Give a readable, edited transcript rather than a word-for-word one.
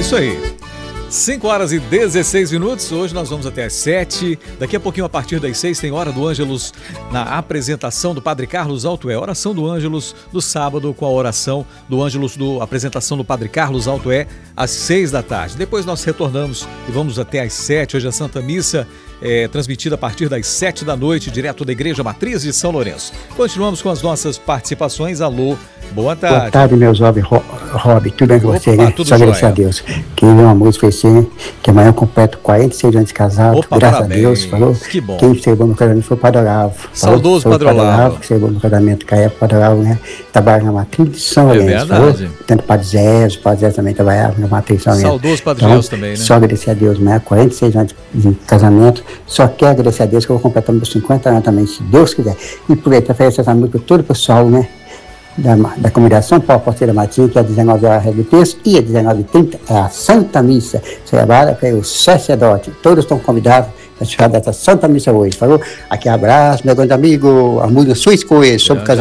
isso aí. 5 horas e 16 minutos, hoje nós vamos até às 7, daqui a pouquinho a partir das 6 tem Hora do Ângelus na apresentação do Padre Carlos Altoé, oração do Ângelus do sábado com a oração do Ângelus, a apresentação do Padre Carlos Altoé às 6 da tarde. Depois nós retornamos e vamos até às 7, hoje a Santa Missa é transmitida a partir das 7 da noite, direto da Igreja Matriz de São Lourenço. Continuamos com as nossas participações. Alô, boa tarde. Boa tarde, meu jovem Rob, tudo bem com você, né? Tudo só jóia. agradecer a Deus. Quem viu uma música foi assim, que amanhã eu completo 46 anos de casado, Opa, graças parabéns. a Deus, falou? Que bom. Quem chegou no casamento foi o Padre Olavo. Saudoso Padre Olavo. Que chegou no casamento com a época, Padre Olavo, né? Trabalha na Matriz de São Lourenço. verdade. Tanto o Padre Zé também trabalhava na Matriz de São Lourenço. Saudoso Padre Então, Gelson também, né? Só agradecer a Deus, né? 46 anos de casamento, só quero agradecer a Deus que eu vou completar meus 50 anos também, se Deus quiser. E aproveitar para essa música para todo o pessoal, né? Da comunidade São Paulo, Porteira Matinho, que é às 19 horas do texto, e às 19h30 é a Santa Missa, celebrada pelo sacerdote. Todos estão convidados a participar dessa Santa Missa hoje, falou? Aqui abraço, meu grande amigo, a música Sua Escolha, sobre casamento.